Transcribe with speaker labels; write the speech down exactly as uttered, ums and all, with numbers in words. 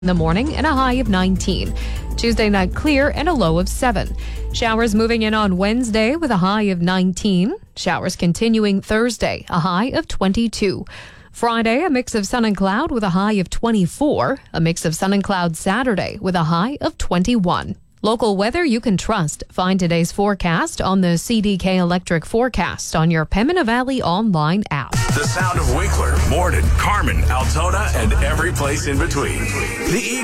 Speaker 1: in the morning and a high of nineteen. Tuesday night clear and a low of seven. Showers moving in on Wednesday with a high of nineteen. Showers continuing Thursday, a high of twenty-two. Friday, a mix of sun and cloud with a high of twenty-four. A mix of sun and cloud Saturday with a high of twenty-one. Local weather you can trust. Find today's forecast on the C D K Electric Forecast on your Pembina Valley online app.
Speaker 2: The sound of Winkler, Morden, Carmen, Altona, and every place in between. The